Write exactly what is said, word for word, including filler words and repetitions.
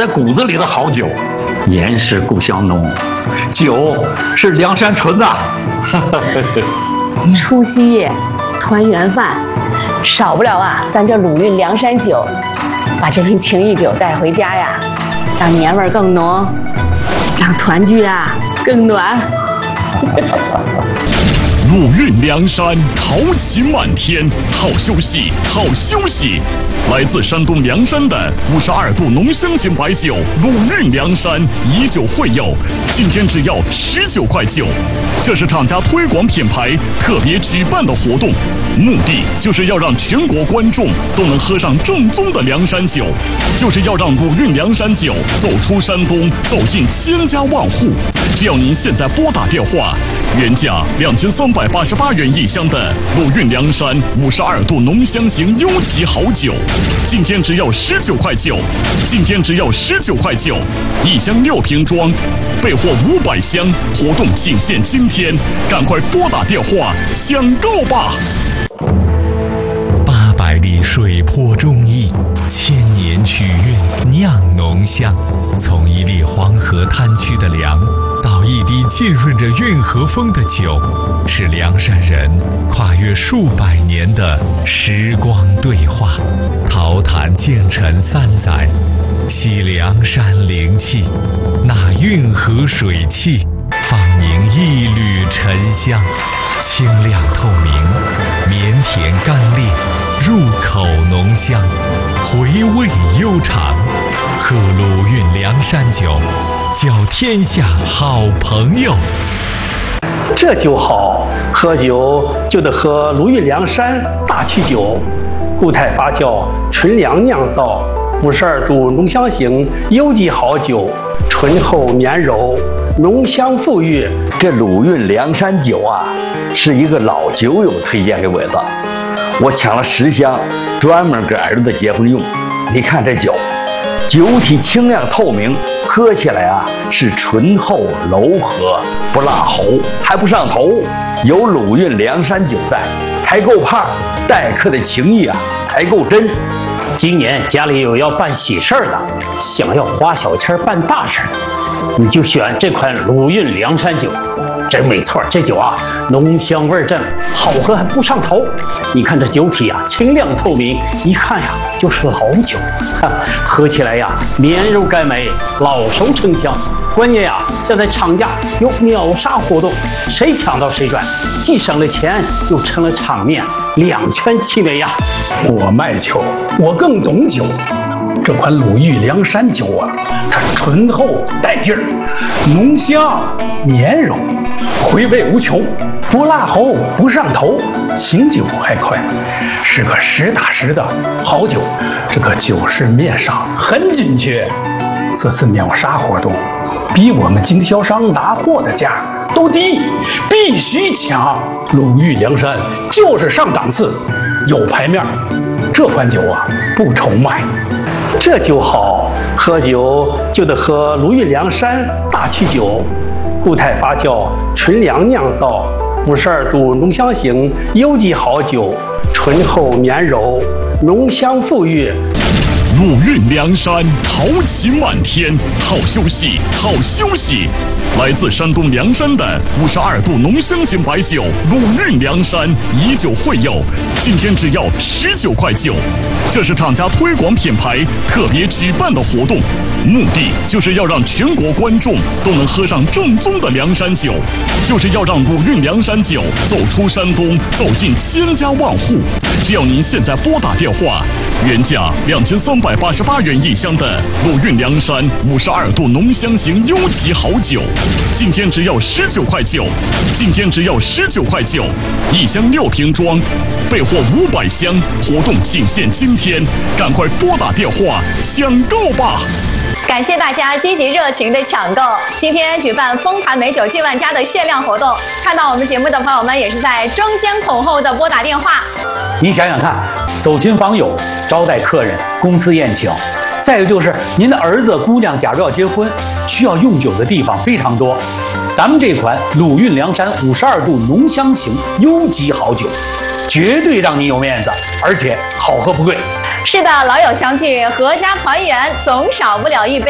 在骨子里的好酒。年是故乡浓，酒是梁山醇呐。 除夕夜团圆饭，少不了啊咱这鲁韵梁山酒。把这瓶情谊酒带回家呀，让年味更浓，让团聚啊更暖。 鲁韵梁山，豪情满天，好休息，好休息。来自山东凉山的五十二度浓香型白酒鲁韵梁山，以酒会友，今天只要十九块九。这是厂家推广品牌特别举办的活动，目的就是要让全国观众都能喝上正宗的凉山酒，就是要让鲁韵梁山酒走出山东，走进千家万户。只要您现在拨打电话，原价两千三百八十八元一箱的鲁韵梁山五十二度浓香型优级好酒，今天只要十九块九，今天只要十九块九，一箱六瓶装，备货五百箱，活动仅限今天，赶快拨打电话抢购吧！ 八百里水泊忠义，千年曲韵酿浓香。从一粒黄河滩区的粮，到一滴浸润着运河风的酒，是凉山人跨越数百年的时光对话。陶坛建成三载，吸凉山灵气，那运河水汽，放凝一缕沉香，清亮透明，绵甜干裂，入口浓香，回味悠长。喝鲁韵梁山酒，交天下好朋友。 这酒好，喝酒就得喝鲁韵梁山大曲酒，固态发酵，纯粮酿造，五十二度浓香型优级好酒，醇厚绵柔，浓香馥郁。 这鲁韵梁山酒啊，是一个老酒友推荐给我的，我抢了十箱，专门给儿子结婚用。你看这酒，酒体清亮透明，喝起来啊是醇厚柔和，不辣喉，还不上头。有鲁韵梁山酒在，才够胖，待客的情谊啊才够真。 今年家里有要办喜事儿的，想要花小钱办大事儿，你就选这款鲁韵梁山酒。真没错，这酒啊浓香味正，好喝还不上头。你看这酒体啊清亮透明，一看呀就是老酒，哈，喝起来呀绵柔甘美，老熟成香。关键呀现在厂家有秒杀活动，谁抢到谁赚，既省了钱又成了场面，两全其美呀。 我卖酒，我更懂酒。这款鲁韵梁山酒啊，它醇厚带劲儿，浓香绵柔，回味无穷，不辣喉不上头，醒酒还快，是个实打实的好酒。这个酒市面上很紧缺，这次秒杀活动比我们经销商拿货的价都低，必须抢。鲁韵梁山就是上档次，有牌面。这款酒啊不愁卖。 这酒好，喝酒就得喝鲁韵梁山大曲酒，固态发酵，纯粮酿造，五十二度浓香型优级好酒，醇厚绵柔，浓香馥郁。 鲁韵梁山，豪情满天，好休息，好休息。来自山东凉山的五十二度浓香型白酒鲁韵梁山，以酒会友，今天只要十九块九。这是厂家推广品牌特别举办的活动，目的就是要让全国观众都能喝上正宗的凉山酒，就是要让鲁韵梁山酒走出山东，走进千家万户。只要您现在拨打电话，原价两千三百八十八元一箱的鲁韵梁山五十二度浓香型优级好酒，今天只要十九块九，今天只要十九块九，一箱六瓶装，备货五百箱，活动仅限今天，赶快拨打电话抢购吧！ 感谢大家积极热情的抢购。今天举办丰坛美酒进万家的限量活动，看到我们节目的朋友们也是在争先恐后的拨打电话。 您想想看，走亲访友、招待客人、公司宴请，再有就是您的儿子、姑娘假如要结婚，需要用酒的地方非常多。咱们这款鲁韵梁山五十二度浓香型优级好酒，绝对让你有面子，而且好喝不贵。 是的，老友相聚，阖家团圆，总少不了一杯。